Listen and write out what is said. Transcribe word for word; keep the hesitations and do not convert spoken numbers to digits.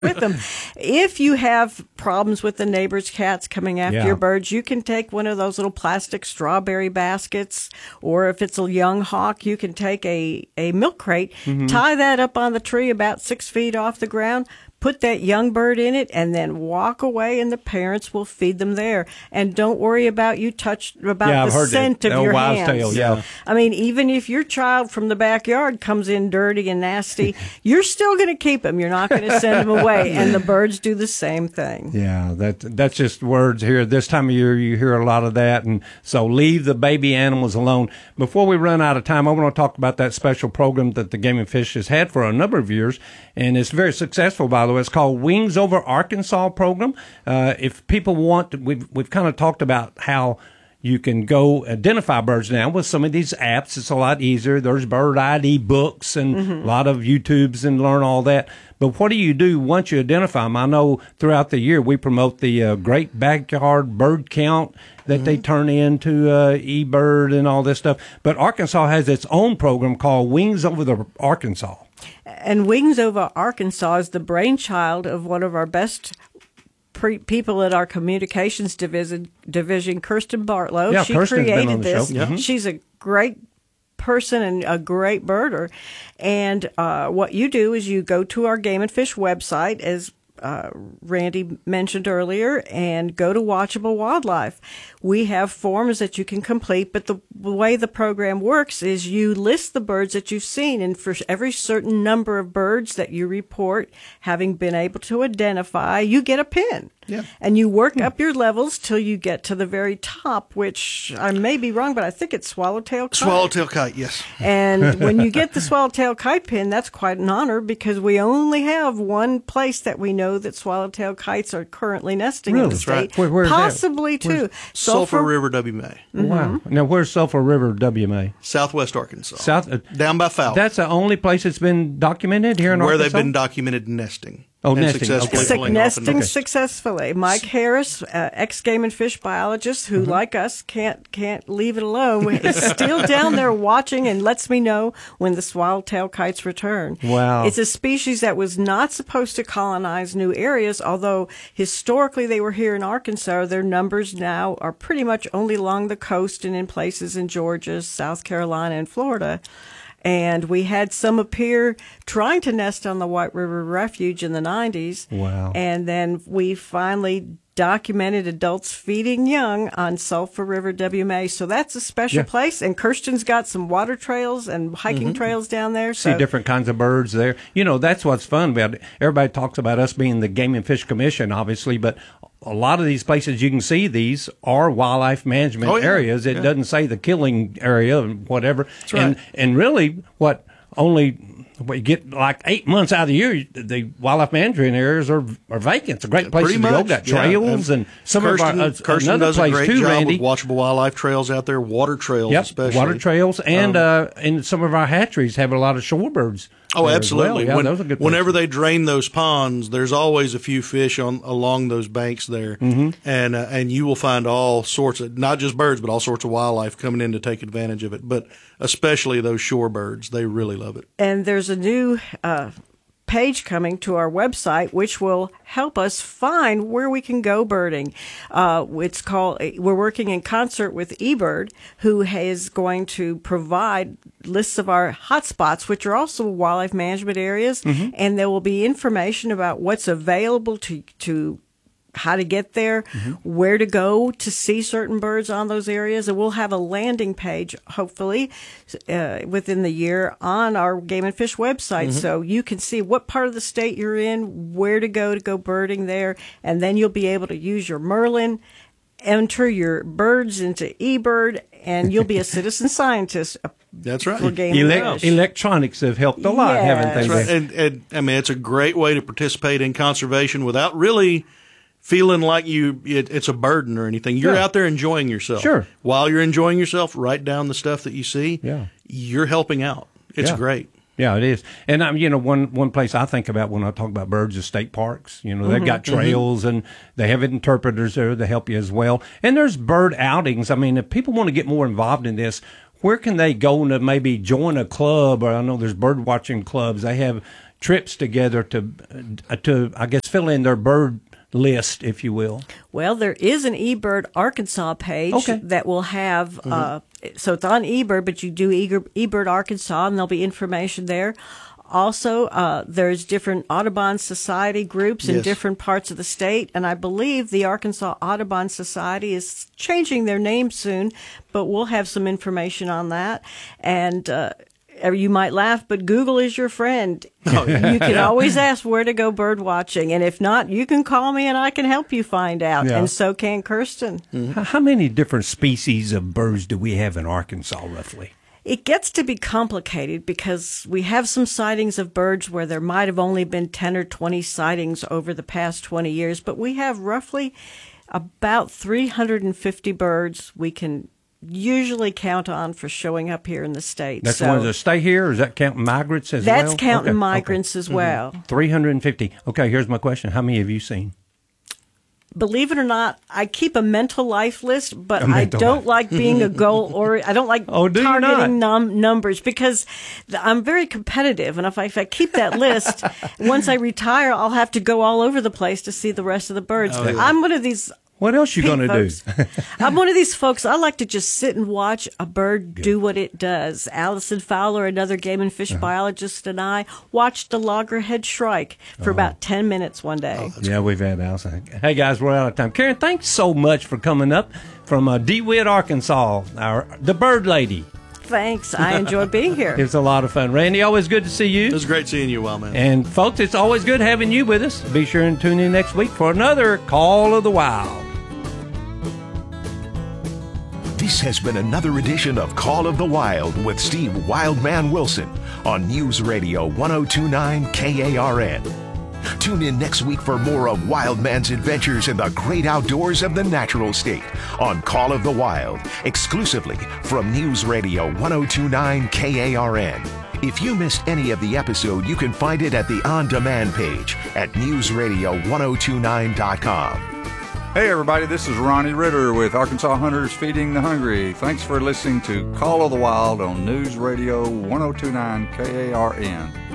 with them. If you have problems with the neighbor's cats coming after Yeah. your birds, you can take one of those little plastic strawberry baskets, or if it's a young hawk, you can take a, a milk crate, Mm-hmm. tie that up on the tree about six feet off the ground, put that young bird in it, and then walk away, and the parents will feed them there. And don't worry about you touch about Yeah, the I've heard scent that. of The your wives' hands. tale, yeah. I mean, even if your child from the backyard comes in dirty and nasty, you're still going to keep him. You're not going to send him away. And the birds do the same thing. Yeah, that that's just words here. This time of year, you hear a lot of that, and so leave the baby animals alone. Before we run out of time, I want to talk about that special program that the Game and Fish has had for a number of years, and it's very successful, by the way. It's called Wings Over Arkansas program. Uh, if people want, to, we've we've kind of talked about how you can go identify birds now with some of these apps. It's a lot easier. There's bird I D books and Mm-hmm. a lot of YouTubes and learn all that. But what do you do once you identify them? I know throughout the year we promote the uh, Great Backyard Bird Count that Mm-hmm. they turn into uh, eBird and all this stuff. But Arkansas has its own program called Wings Over the Arkansas. And Wings Over Arkansas is the brainchild of one of our best pre- people at our communications division, division Kirsten Bartlow. Yeah, she Kirsten's been created on the this. show. Mhm. She's a great person and a great birder. And uh, what you do is you go to our Game and Fish website, as uh, Randy mentioned earlier, and go to Watchable Wildlife. We have forms that you can complete, but the way the program works is you list the birds that you've seen, and for every certain number of birds that you report having been able to identify, you get a pin. Yeah. And you work up your levels till you get to the very top, which I may be wrong, but I think it's swallowtail kite. Swallowtail kite, yes. And when you get the swallowtail kite pin, that's quite an honor because we only have one place that we know that swallowtail kites are currently nesting in Really? the That's state. right. Where- where's that? Possibly two. Sulphur River W M A, Mm-hmm. Wow. Now, where's Sulphur River W M A? Southwest Arkansas. South. Uh, Down by Falk. That's the only place it's been documented here in where Arkansas? they've been documented nesting. Oh, and nesting, successfully okay. Sick pulling off nesting and- successfully. Mike Harris, uh, ex-game and fish biologist, who, Mm-hmm. like us, can't can't leave it alone, is still down there watching and lets me know when the swallowtail kites return. Wow. It's a species that was not supposed to colonize new areas, although historically they were here in Arkansas. Their numbers now are pretty much only along the coast and in places in Georgia, South Carolina, and Florida. And we had some appear trying to nest on the White River Refuge in the nineties. Wow. And then we finally documented adults feeding young on Sulphur River W M A. So that's a special Yeah. place. And Kirsten's got some water trails and hiking trails down there. See So different kinds of birds there. You know, that's what's fun about it. Everybody talks about us being the Game and Fish Commission, obviously, but a lot of these places you can see these are wildlife management Oh, yeah. areas. It Yeah. doesn't say the killing area and whatever. That's right. And and really, what only we get like eight months out of the year, the wildlife management areas are are vacant. It's a great place Pretty to go. much, Got yeah. trails and some Kirsten, of our uh, Kirsten another does place a great too, job Randy. with watchable wildlife trails out there, water trails Yep, especially. water trails, and Um, uh, and some of our hatcheries have a lot of shorebirds. Oh, there as absolutely. well. Yeah, When- those are good whenever places. they drain those ponds, there's always a few fish on along those banks there, mm-hmm. and uh, and you will find all sorts of not just birds, but all sorts of wildlife coming in to take advantage of it. But especially those shorebirds, they really love it. and there's a new uh, page coming to our website, which will help us find where we can go birding. Uh, it's called, we're working in concert with eBird, who is going to provide lists of our hotspots, which are also wildlife management areas. Mm-hmm. And there will be information about what's available to, to how to get there, Mm-hmm. where to go to see certain birds on those areas. And we'll have a landing page, hopefully, uh, within the year on our Game and Fish website. Mm-hmm. So you can see what part of the state you're in, where to go to go birding there. And then you'll be able to use your Merlin, enter your birds into eBird, and you'll be a citizen scientist. That's right. For Game Elec- and Fish. electronics have helped a lot, Yeah. haven't they? That's right. And, and I mean, it's a great way to participate in conservation without really feeling like you it, it's a burden or anything. You're Yeah. out there enjoying yourself. Sure. While you're enjoying yourself, write down the stuff that you see. Yeah. You're helping out. It's Yeah. great. Yeah, it is. And um, you know, one one place I think about when I talk about birds is state parks. You know, they've got trails and they have interpreters there to help you as well. And there's bird outings. I mean, if people want to get more involved in this, where can they go to maybe join a club? Or I know there's bird watching clubs. They have trips together to, uh, to I guess, fill in their bird list, if you will? Well, there is an eBird Arkansas page Okay. that will have, mm-hmm. uh, so it's on eBird, but you do eBird Arkansas, and there'll be information there. Also, uh, there's different Audubon Society groups in Yes. different parts of the state, and I believe the Arkansas Audubon Society is changing their name soon, but we'll have some information on that. And uh, you might laugh, but Google is your friend. Oh, yeah. You can always ask where to go bird watching, and if not, you can call me and I can help you find out, Yeah. and so can Kirsten. Mm-hmm. How many different species of birds do we have in Arkansas, roughly? It gets to be complicated because we have some sightings of birds where there might have only been ten or twenty sightings over the past twenty years, but we have roughly about three hundred fifty birds we can usually count on for showing up here in the state. That's so the ones that stay here, or is that counting migrants as well? that's counting Okay, migrants okay. as well. three hundred fifty. Okay, here's my question. How many have you seen? Believe it or not, I keep a mental life list, but A I mental don't life. like being a goal or I don't like Oh, do you not? targeting num- numbers because th- I'm very competitive. And if I, if I keep that list, once I retire, I'll have to go all over the place to see the rest of the birds. Oh, yeah. I'm one of these. What else you Pete going to do? folks. I'm one of these folks. I like to just sit and watch a bird do what it does. Allison Fowler, another game and fish Uh-huh. biologist, and I watched a loggerhead shrike for Uh-huh. about ten minutes one day. Yeah, we've had Allison. Hey, guys, we're out of time. Karen, thanks so much for coming up from uh, DeWitt, Arkansas, our, the bird lady. Thanks. I enjoyed being here. It's a lot of fun. Randy, always good to see you. It was great seeing you, Wild Man. And, folks, it's always good having you with us. Be sure and tune in next week for another Call of the Wild. This has been another edition of Call of the Wild with Steve Wildman Wilson on News Radio ten twenty-nine K A R N. Tune in next week for more of Wildman's adventures in the great outdoors of the natural state on Call of the Wild, exclusively from News Radio ten twenty-nine K A R N. If you missed any of the episode, you can find it at the on-demand page at news radio ten twenty-nine dot com. Hey everybody, this is Ronnie Ritter with Arkansas Hunters Feeding the Hungry. Thanks for listening to Call of the Wild on News Radio ten twenty-nine K A R N.